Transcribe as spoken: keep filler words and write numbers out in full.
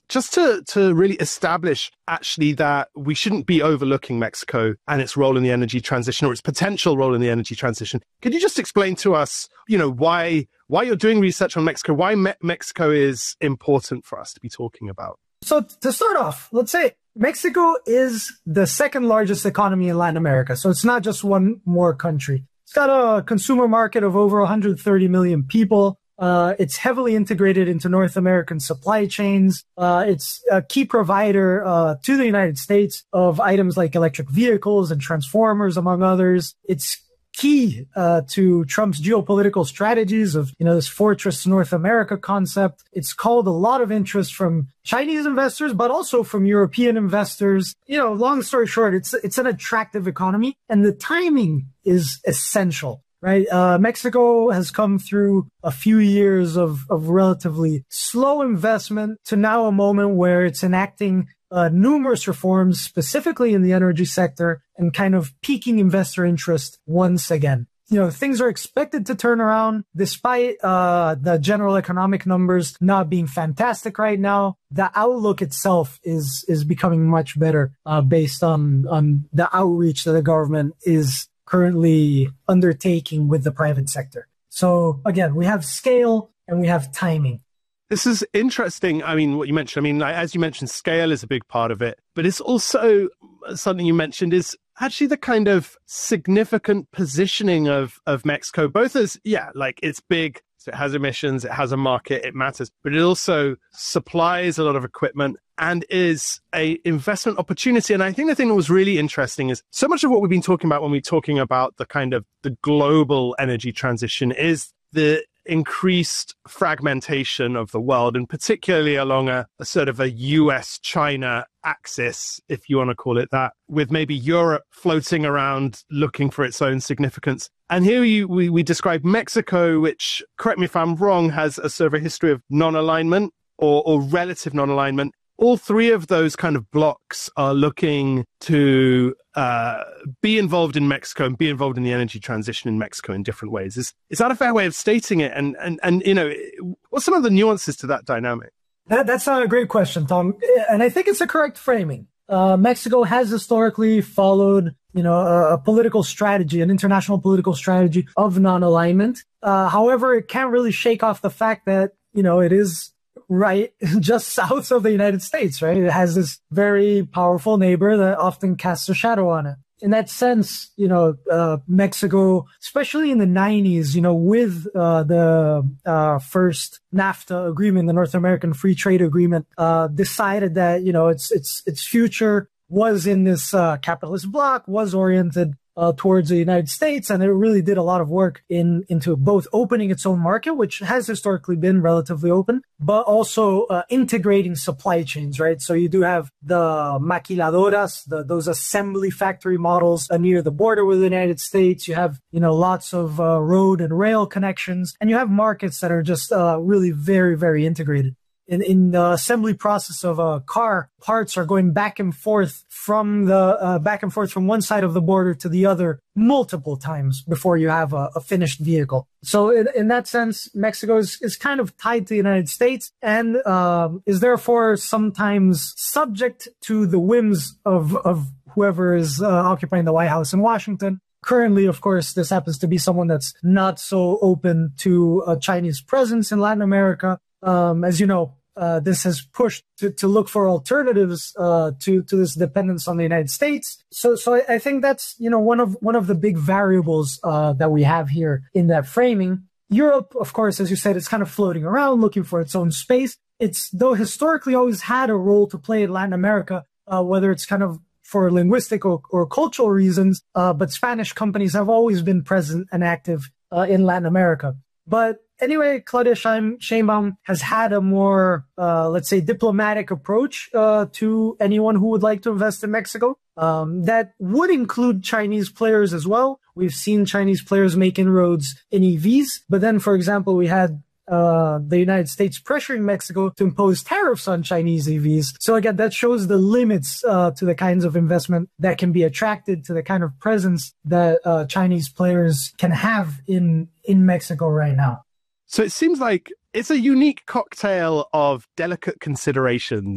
just to, to really establish actually that we shouldn't be overlooking Mexico and its role in the energy transition or its potential role in the energy transition. Could you just explain to us, you know, why why you're doing research on Mexico, why Me- Mexico is important for us to be talking about? So to start off, let's say Mexico is the second largest economy in Latin America. So it's not just one more country. It's got a consumer market of over one hundred thirty million people. Uh, it's heavily integrated into North American supply chains. Uh, it's a key provider uh, to the United States of items like electric vehicles and transformers, among others. It's key uh, to Trump's geopolitical strategies of, you know, this Fortress North America concept. It's called a lot of interest from Chinese investors, but also from European investors. You know, long story short, it's it's an attractive economy, and the timing is essential, right? Uh, Mexico has come through a few years of, of relatively slow investment to now a moment where it's enacting Uh, numerous reforms, specifically in the energy sector, and kind of piquing investor interest once again. You know, things are expected to turn around despite uh, the general economic numbers not being fantastic right now. The outlook itself is is becoming much better uh, based on on the outreach that the government is currently undertaking with the private sector. So again, we have scale and we have timing. This is interesting. I mean, what you mentioned, I mean, like, as you mentioned, scale is a big part of it, but it's also something you mentioned is actually the kind of significant positioning of, of Mexico, both as, yeah, like it's big, so it has emissions, it has a market, it matters, but it also supplies a lot of equipment and is a investment opportunity. And I think the thing that was really interesting is so much of what we've been talking about when we're talking about the kind of the global energy transition is the increased fragmentation of the world, and particularly along a, a sort of a U S China axis, if you want to call it that, with maybe Europe floating around looking for its own significance. And here you, we, we describe Mexico, which, correct me if I'm wrong, has a sort of a history of non-alignment or, or relative non-alignment. All three of those kind of blocks are looking to uh, be involved in Mexico and be involved in the energy transition in Mexico in different ways. Is is that a fair way of stating it? And and and you know, what's some of the nuances to that dynamic? That, that's a great question, Tom, and I think it's a correct framing. Uh, Mexico has historically followed, you know, a, a political strategy, an international political strategy of non-alignment. Uh, however, it can't really shake off the fact that, you know, it is right just south of the United States, right? It has this very powerful neighbor that often casts a shadow on it. In that sense, you know, uh, Mexico, especially in the nineties, you know, with uh, the uh, first NAFTA agreement, the North American Free Trade Agreement, uh, decided that, you know, its its its future was in this uh, capitalist bloc, was oriented Uh, towards the United States, and it really did a lot of work in into both opening its own market, which has historically been relatively open, but also uh, integrating supply chains, right? So you do have the maquiladoras, the, those assembly factory models uh, near the border with the United States. You have, you know, lots of uh, road and rail connections, and you have markets that are just uh, really very, very integrated. In, in the assembly process of a car, parts are going back and forth from the uh, back and forth from one side of the border to the other multiple times before you have a, a finished vehicle. So in, in that sense, Mexico is, is kind of tied to the United States and um, is therefore sometimes subject to the whims of, of whoever is uh, occupying the White House in Washington. Currently, of course, this happens to be someone that's not so open to a Chinese presence in Latin America. Um, as you know, Uh, this has pushed to, to look for alternatives uh, to to this dependence on the United States. So, so I, I think that's, you know, one of one of the big variables uh, that we have here in that framing. Europe, of course, as you said, it's kind of floating around, looking for its own space. It's, though historically always had a role to play in Latin America, uh, whether it's kind of for linguistic or, or cultural reasons, uh, but Spanish companies have always been present and active uh, in Latin America. But anyway, Claudia Sheinbaum has had a more, uh, let's say, diplomatic approach uh, to anyone who would like to invest in Mexico. Um, that would include Chinese players as well. We've seen Chinese players make inroads in E Vs. But then, for example, we had uh, the United States pressuring Mexico to impose tariffs on Chinese E Vs. So again, that shows the limits uh, to the kinds of investment that can be attracted, to the kind of presence that uh, Chinese players can have in, in Mexico right now. So it seems like it's a unique cocktail of delicate considerations